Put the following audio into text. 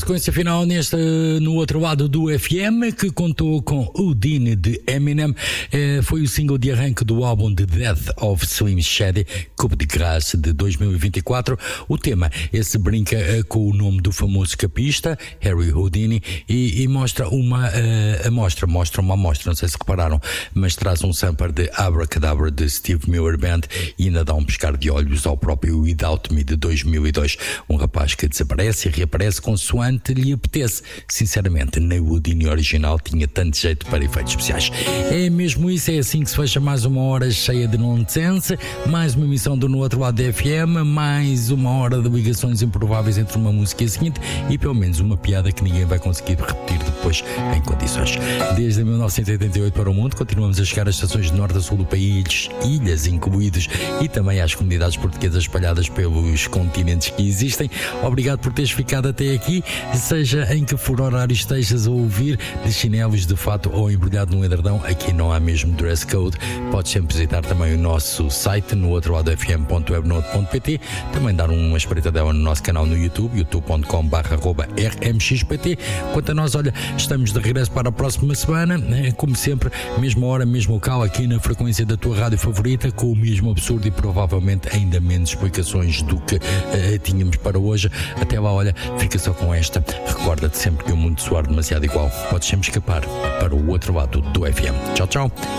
frequência final no outro lado do FM, que contou com Houdini de Eminem. Foi o single de arranque do álbum The Death of Slim Shady, Coup de Grâce de 2024. O tema, esse brinca com o nome do famoso capista, Harry Houdini, e mostra uma amostra, não sei se repararam, mas traz um sampler de Abracadabra de Steve Miller Band e ainda dá um piscar de olhos ao próprio Without Me de 2002. Um rapaz que desaparece e reaparece consoante lhe apetece. Sinceramente, nem o Houdini original tinha tanto jeito para efeitos especiais. É mesmo isso, é assim que se fecha mais uma hora cheia de nonsense, mais uma emissão do No Outro Lado da FM, mais uma hora de ligações improváveis entre uma música e a seguinte, e pelo menos uma piada que ninguém vai conseguir repetir depois em condições. Desde 1988 para o mundo, continuamos a chegar às estações de norte a sul do país, ilhas incluídos, e também às comunidades portuguesas espalhadas pelos continentes que existem. Obrigado por teres ficado até aqui, seja em que for horário estejas a ouvir, de chinelos, de fato ou embrulhado num edredão, aqui não há mesmo dress code. Podes sempre visitar também o nosso site no outro lado fm.webnode.pt, também dar uma espreitadela no nosso canal no YouTube, youtube.com/rmxpt. Quanto a nós, olha, estamos de regresso para a próxima semana, como sempre, mesma hora, mesmo local, aqui na frequência da tua rádio favorita, com o mesmo absurdo e provavelmente ainda menos explicações do que tínhamos para hoje. Até lá, olha, fica só com esta. Recorda-te sempre que o mundo soar demasiado igual, podes sempre escapar para o outro lado do FM. Tchau, tchau.